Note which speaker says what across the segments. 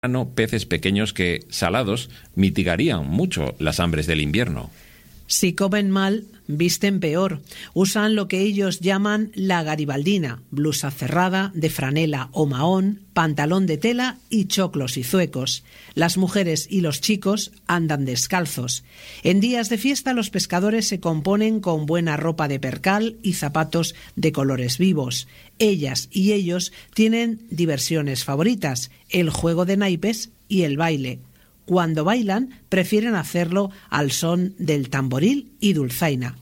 Speaker 1: peces pequeños que, salados, mitigarían mucho las hambres del invierno.
Speaker 2: Si comen mal, visten peor. Usan lo que ellos llaman la garibaldina, blusa cerrada, de franela o mahón, pantalón de tela y choclos y zuecos. Las mujeres y los chicos andan descalzos. En días de fiesta los pescadores se componen con buena ropa de percal y zapatos de colores vivos. Ellas y ellos tienen diversiones favoritas, el juego de naipes y el baile. Cuando bailan, prefieren hacerlo al son del tamboril y dulzaina.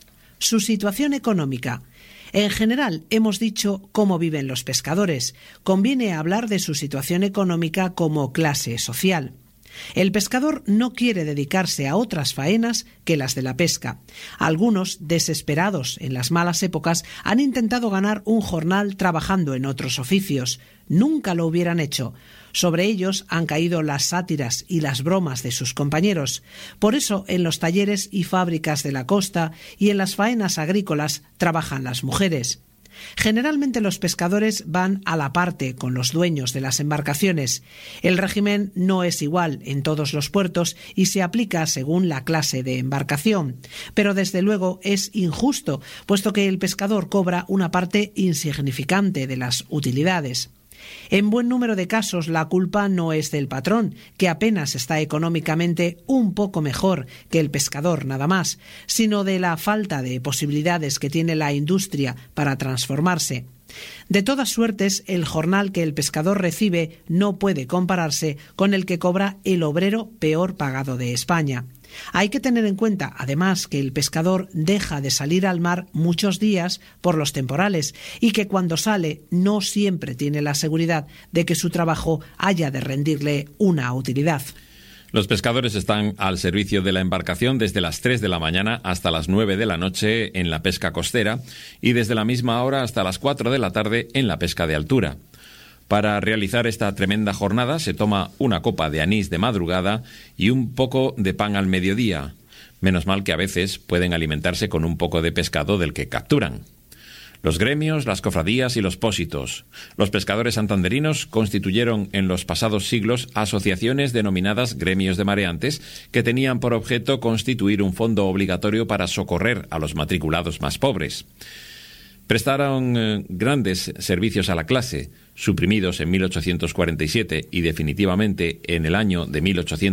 Speaker 2: Su situación económica. En general, hemos dicho cómo viven los pescadores. Conviene hablar de su situación económica como clase social. El pescador no quiere dedicarse a otras faenas que las de la pesca. Algunos, desesperados en las malas épocas, han intentado ganar un jornal trabajando en otros oficios. Nunca lo hubieran hecho. Sobre ellos han caído las sátiras y las bromas de sus compañeros. Por eso, en los talleres y fábricas de la costa y en las faenas agrícolas trabajan las mujeres. Generalmente los pescadores van a la parte con los dueños de las embarcaciones. El régimen no es igual en todos los puertos y se aplica según la clase de embarcación. Pero desde luego es injusto, puesto que el pescador cobra una parte insignificante de las utilidades. En buen número de casos la culpa no es del patrón, que apenas está económicamente un poco mejor que el pescador nada más, sino de la falta de posibilidades que tiene la industria para transformarse. De todas suertes, el jornal que el pescador recibe no puede compararse con el que cobra el obrero peor pagado de España. Hay que tener en cuenta, además, que el pescador deja de salir al mar muchos días por los temporales y que cuando sale no siempre tiene la seguridad de que su trabajo haya de rendirle una utilidad.
Speaker 1: Los pescadores están al servicio de la embarcación desde las 3 de la mañana hasta las 9 de la noche en la pesca costera y desde la misma hora hasta las 4 de la tarde en la pesca de altura. Para realizar esta tremenda jornada se toma una copa de anís de madrugada y un poco de pan al mediodía. Menos mal que a veces pueden alimentarse con un poco de pescado del que capturan. Los gremios, las cofradías y los pósitos. Los pescadores santanderinos constituyeron en los pasados siglos asociaciones denominadas gremios de mareantes que tenían por objeto constituir un fondo obligatorio para socorrer a los matriculados más pobres. Prestaron grandes servicios a la clase, suprimidos en 1847 y definitivamente en el año de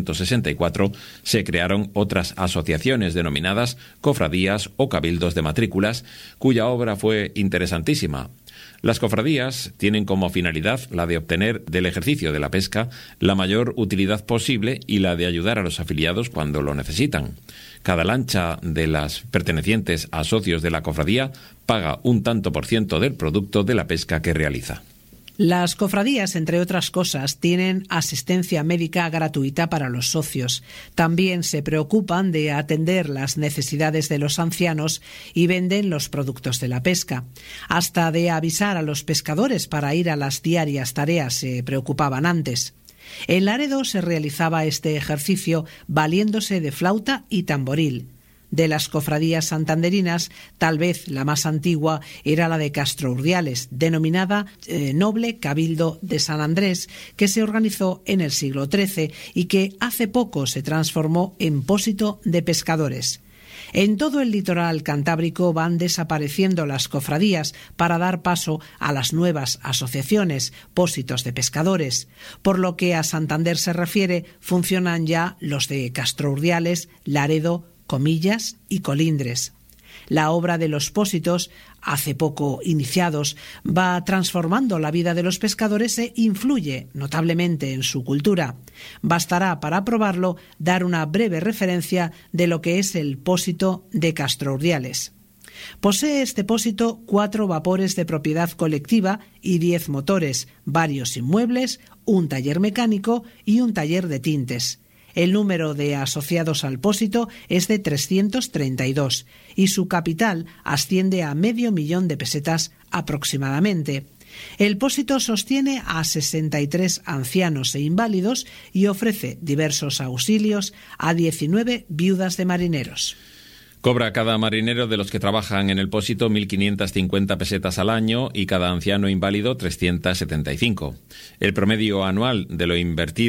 Speaker 1: 1864 se crearon otras asociaciones denominadas cofradías o cabildos de matrículas, cuya obra fue interesantísima. Las cofradías tienen como finalidad la de obtener del ejercicio de la pesca la mayor utilidad posible y la de ayudar a los afiliados cuando lo necesitan. Cada lancha de las pertenecientes a socios de la cofradía paga un tanto por ciento del producto de la pesca que realiza.
Speaker 2: Las cofradías, entre otras cosas, tienen asistencia médica gratuita para los socios. También se preocupan de atender las necesidades de los ancianos y venden los productos de la pesca. Hasta de avisar a los pescadores para ir a las diarias tareas se preocupaban antes. En Laredo se realizaba este ejercicio valiéndose de flauta y tamboril. De las cofradías santanderinas, tal vez la más antigua era la de Castro Urdiales, denominada Noble Cabildo de San Andrés, que se organizó en el siglo XIII y que hace poco se transformó en pósito de pescadores. En todo el litoral cantábrico van desapareciendo las cofradías para dar paso a las nuevas asociaciones, pósitos de pescadores. Por lo que a Santander se refiere, funcionan ya los de Castro Urdiales, Laredo, Comillas y Colindres. La obra de los pósitos, hace poco iniciados, va transformando la vida de los pescadores e influye notablemente en su cultura. Bastará para probarlo dar una breve referencia de lo que es el pósito de Castro Urdiales. Posee este pósito 4 vapores de propiedad colectiva y 10 motores, varios inmuebles, un taller mecánico y un taller de tintes. El número de asociados al pósito es de 332 y su capital asciende a 500.000 de pesetas aproximadamente. El pósito sostiene a 63 ancianos e inválidos y ofrece diversos auxilios a 19 viudas de marineros.
Speaker 1: Cobra cada marinero de los que trabajan en el Pósito 1.550 pesetas al año y cada anciano inválido 375. El promedio anual de lo invertido